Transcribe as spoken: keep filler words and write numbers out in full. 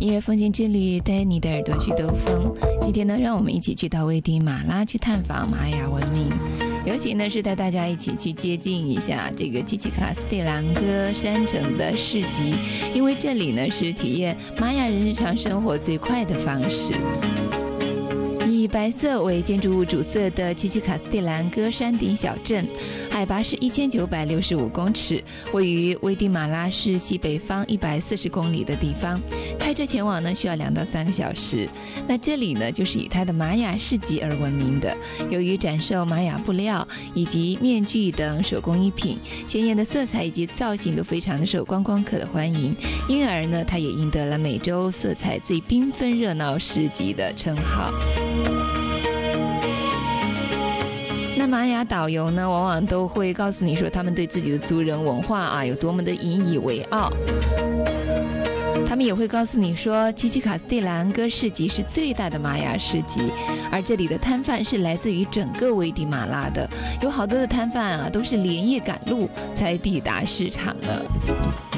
音乐风景之旅，带你的耳朵去兜风。今天呢，让我们一起去到危地马拉去探访玛雅文明。尤其呢是带大家一起去接近一下这个奇奇卡斯蒂兰哥山城的市集，因为这里呢是体验玛雅人日常生活最快的方式。以白色为建筑物主色的奇奇卡斯蒂兰哥山顶小镇，海拔是一千九百六十五公尺，位于危地马拉市西北方一百四十公里的地方。开车前往呢需要两到三个小时。那这里呢就是以它的玛雅市集而闻名的，由于展售玛雅布料以及面具等手工艺品，鲜艳的色彩以及造型都非常的受观光客的欢迎，因而呢它也赢得了美洲色彩最缤纷热闹市集的称号。那玛雅导游呢，往往都会告诉你说，他们对自己的族人文化啊有多么的引以为傲。他们也会告诉你说，奇奇卡斯蒂兰哥市集是最大的玛雅市集，而这里的摊贩是来自于整个危地马拉的，有好多的摊贩啊都是连夜赶路才抵达市场的。